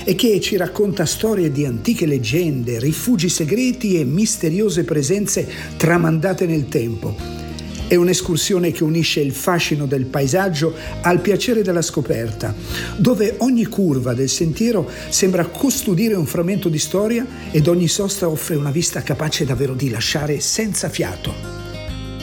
e che ci racconta storie di antiche leggende, rifugi segreti e misteriose presenze tramandate nel tempo. È un'escursione che unisce il fascino del paesaggio al piacere della scoperta, dove ogni curva del sentiero sembra custodire un frammento di storia ed ogni sosta offre una vista capace davvero di lasciare senza fiato.